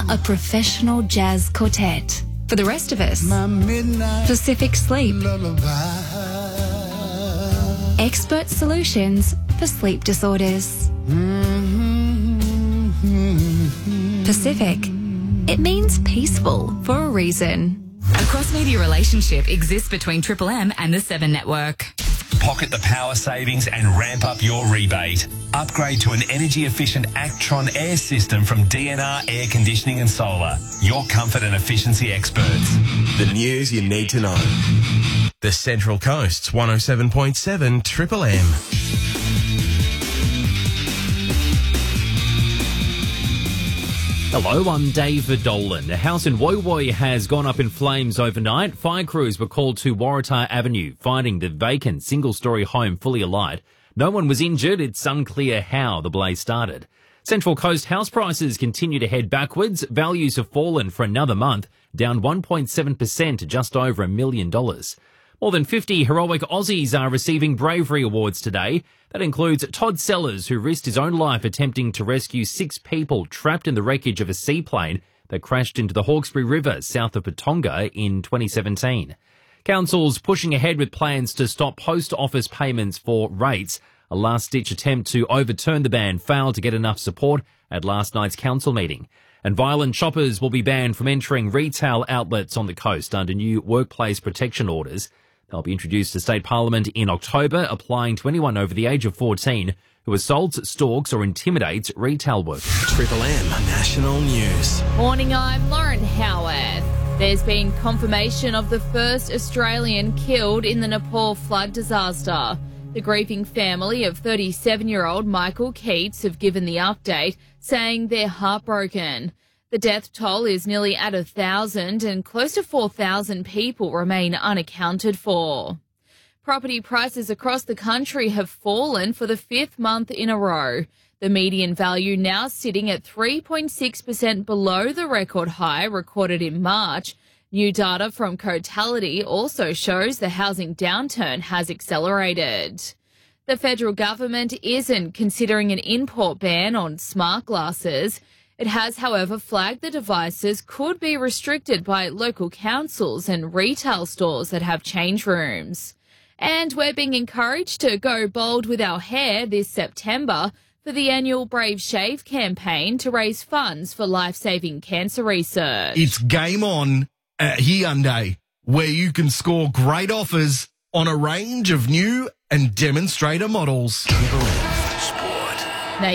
a professional jazz quartet. For the rest of us, Pacific Sleep. Expert solutions for sleep disorders. Pacific. It means peaceful for a reason. A cross-media relationship exists between Triple M and the 7 Network. Pocket the power savings and ramp up your rebate. Upgrade to an energy-efficient Actron air system from DNR Air Conditioning and Solar. Your comfort and efficiency experts. The news you need to know. The Central Coast's 107.7 Triple M. Hello, I'm David Dolan. A house in Woy Woy has gone up in flames overnight. Fire crews were called to Waratah Avenue, finding the vacant single-storey home fully alight. No one was injured. It's unclear how the blaze started. Central Coast house prices continue to head backwards. Values have fallen for another month, down 1.7% to just over $1 million. More than 50 heroic Aussies are receiving bravery awards today. That includes Todd Sellers, who risked his own life attempting to rescue 6 people trapped in the wreckage of a seaplane that crashed into the Hawkesbury River south of Patonga in 2017. Council's pushing ahead with plans to stop post office payments for rates. A last-ditch attempt to overturn the ban failed to get enough support at last night's council meeting. And violent shoppers will be banned from entering retail outlets on the coast under new workplace protection orders. They'll be introduced to State Parliament in October, applying to anyone over the age of 14 who assaults, stalks or intimidates retail workers. Triple M National News. Morning, I'm Lauren Howarth. There's been confirmation of the first Australian killed in the Nepal flood disaster. The grieving family of 37-year-old Michael Keats have given the update, saying they're heartbroken. The death toll is nearly at 1,000 and close to 4,000 people remain unaccounted for. Property prices across the country have fallen for the 5th month in a row. The median value now sitting at 3.6% below the record high recorded in March. New data from Cotality also shows the housing downturn has accelerated. The federal government isn't considering an import ban on smart glasses. It has, however, flagged the devices could be restricted by local councils and retail stores that have change rooms. And we're being encouraged to go bold with our hair this September for the annual Brave Shave campaign to raise funds for life-saving cancer research. It's game on at Hyundai, where you can score great offers on a range of new and demonstrator models. Triple M.